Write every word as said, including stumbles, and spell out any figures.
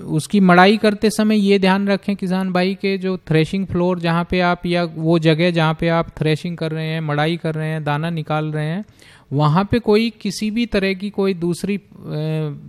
उसकी मड़ाई करते समय ये ध्यान रखें किसान भाई के जो थ्रेशिंग फ्लोर जहाँ पे आप या वो जगह जहाँ पे आप थ्रेशिंग कर रहे हैं, मड़ाई कर रहे हैं, दाना निकाल रहे हैं, वहाँ पे कोई किसी भी तरह की कोई दूसरी